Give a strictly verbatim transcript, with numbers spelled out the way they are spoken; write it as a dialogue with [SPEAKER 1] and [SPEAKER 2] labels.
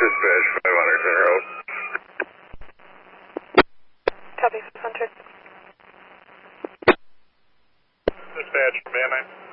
[SPEAKER 1] Dispatch five hundred Center Road.
[SPEAKER 2] Copy, five hundred.
[SPEAKER 1] Dispatch from A M I.